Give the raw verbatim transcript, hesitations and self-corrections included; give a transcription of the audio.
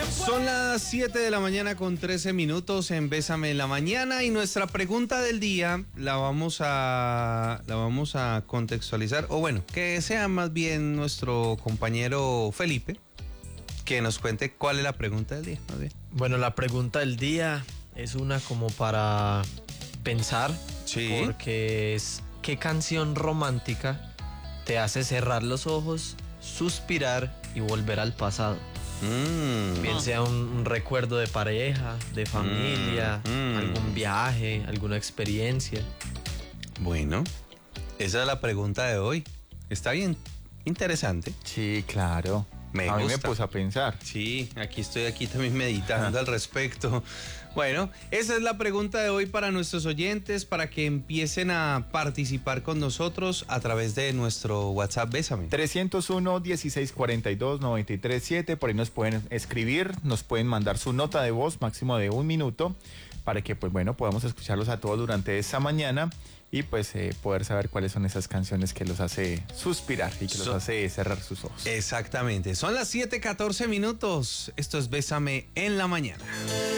Son las siete de la mañana con trece minutos en Bésame en la Mañana y nuestra pregunta del día la vamos a la vamos a contextualizar, o bueno, que sea más bien nuestro compañero Felipe que nos cuente cuál es la pregunta del día. Más bien. Bueno, la pregunta del día es una como para pensar, Sí. porque es ¿qué canción romántica te hace cerrar los ojos, suspirar y volver al pasado? Mm. Bien sea un, un recuerdo de pareja, de familia, Mm, mm. algún viaje, alguna experiencia. Bueno, esa es la pregunta de hoy. Está bien interesante. Sí, claro. Me a mí me gusta. puse a pensar. Sí, aquí estoy aquí también meditando al respecto. Bueno, esa es la pregunta de hoy para nuestros oyentes, para que empiecen a participar con nosotros a través de nuestro WhatsApp Bésame. trescientos uno, dieciséis cuarenta y dos, noventa y tres siete, por ahí nos pueden escribir, nos pueden mandar su nota de voz máximo de un minuto para que pues bueno podamos escucharlos a todos durante esta mañana y pues eh, poder saber cuáles son esas canciones que los hace suspirar y que los So- hace cerrar sus ojos. Exactamente, son las siete catorce minutos. Esto es Bésame en la Mañana.